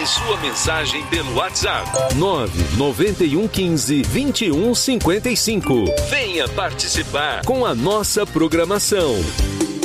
Envie sua mensagem pelo WhatsApp. 99115-2155. Venha participar com a nossa programação.